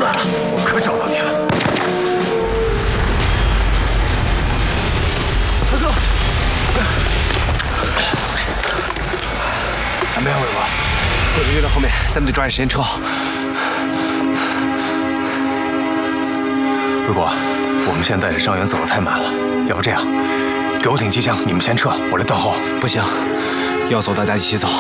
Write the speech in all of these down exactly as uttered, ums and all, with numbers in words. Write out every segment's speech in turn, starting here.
来了，我可找到你了。大哥，怎么样，伟国？我们约到后面，咱们得抓紧时间撤。伟国，我们现在带着伤员走得太慢了，要不这样，给我挺机枪，你们先撤，我来断后。不行，要走大家一起走。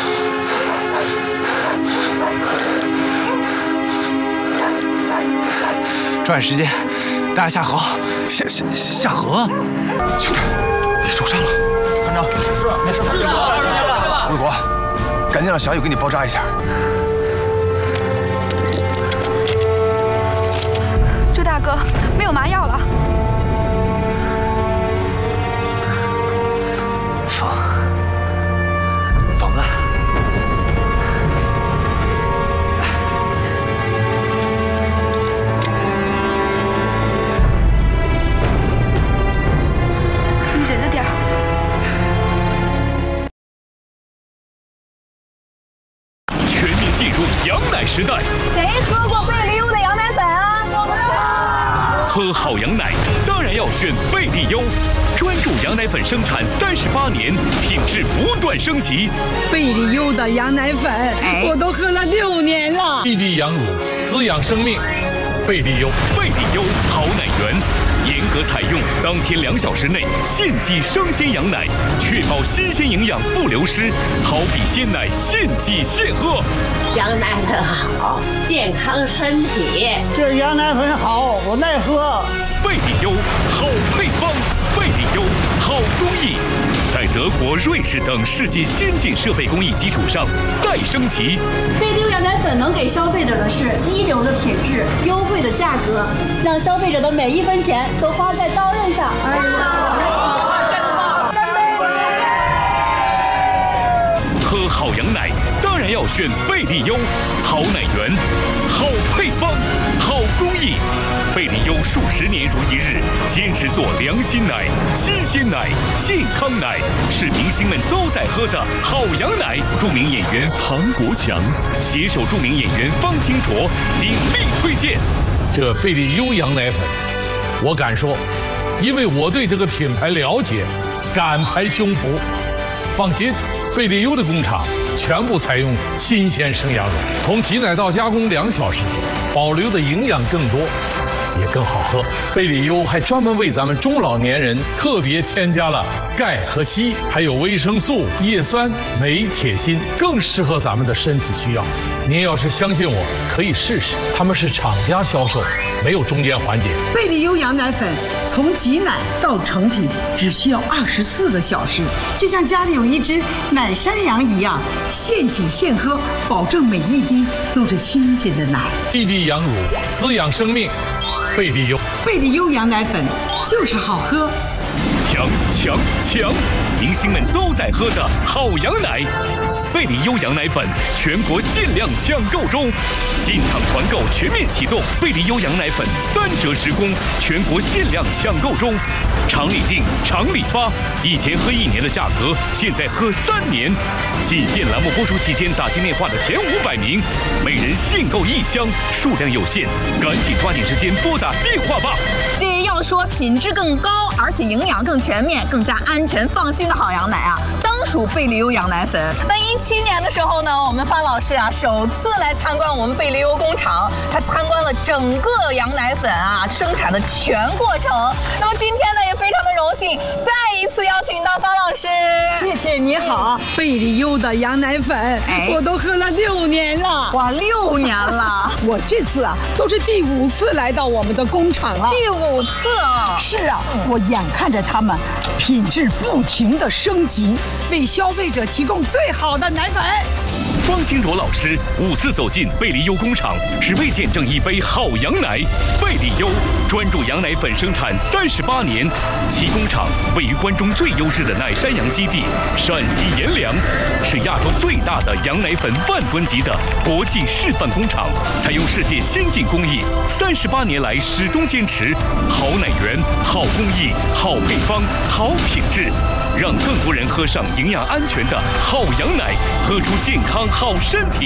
抓紧时间，大家下河，下下下河。兄弟，你受伤了？团长，是没事吧？是吧？魏国，赶紧让小雨给你包扎一下。 周大哥，没有麻药了。 冯，冯啊！ 忍着点儿。 全面进入羊奶时代。 谁喝过贝利优的羊奶粉啊？我不知道。 喝好羊奶当然要选贝利优，专注羊奶粉生产三十八年，品质不断升级。 贝利优的羊奶粉，哎、我都喝了六年了。 滴滴羊乳，滋养生命。贝利优， 贝利优好奶源。 严格采用当天两小时内现挤生鲜羊奶，确保新鲜营养不流失，好比鲜奶现挤现喝。 羊奶粉好，健康身体。 这羊奶粉好，我耐喝。 贝利优好配方，贝利优好工艺，在德国、瑞士等世界先进设备工艺基础上再升级。 贝利优羊奶粉能给消费者的是一流的品质、优惠的价格，让消费者的每一分钱都花在刀刃上。哎喝好羊奶当然要选贝利优，好奶源，好配方，好工艺。贝利优数十年如一日，坚持做良心奶、新鲜奶、健康奶，是明星们都在喝的好羊奶。著名演员唐国强携手著名演员方清卓鼎力推荐。 这贝利优羊奶粉，我敢说，因为我对这个品牌了解，敢拍胸脯。放心，贝利优的工厂全部采用新鲜生羊乳，从挤奶到加工两小时，保留的营养更多。 也更好喝。贝利优还专门为咱们中老年人特别添加了钙和硒，还有维生素、叶酸、镁、铁、锌，更适合咱们的身体需要。您要是相信我，可以试试。他们是厂家销售，没有中间环节。 贝利优羊奶粉从挤奶到成品只需要二十四个小时，就像家里有一只奶山羊一样，现挤现喝，保证每一滴都是新鲜的奶。 滴滴羊乳，滋养生命。 贝利优， 贝利优羊奶粉就是好喝， 强强强！明星们都在喝的好羊奶，贝利优羊奶粉全国限量抢购中，进场团购全面启动，贝利优羊奶粉三折直供，全国限量抢购中，厂里订，厂里发，以前喝一年的价格，现在喝三年。仅限栏目播出期间打进电话的前五百名，每人限购一箱，数量有限，赶紧抓紧时间拨打电话吧。 这要说品质更高，而且营养更全面、更加安全放心的好羊奶啊，当属贝利优羊奶粉。那一七年的时候呢，我们方老师啊首次来参观我们贝利优工厂，他参观了整个羊奶粉啊生产的全过程。那么今天呢，也非常的荣幸，再一次邀请到方老师。 谢谢你好，贝利优的羊奶粉，哎、我都喝了六年了。 哇，六年了！ 我这次啊都是第五次来到我们的工厂了。 第五次啊！ 是啊，我眼看着他们品质不停的升级，为消费者提供最好的奶粉。 方清卓老师五次走进贝利优工厂，只为见证一杯好羊奶。贝利优专注羊奶粉生产三十八年，其工厂位于关中最优质的奶山羊基地陕西阎良，是亚洲最大的羊奶粉万吨级的国际示范工厂，采用世界先进工艺，三十八年来始终坚持好奶源、好工艺、好配方、好品质，让更多人喝上营养安全的好羊奶，喝出健康好身体。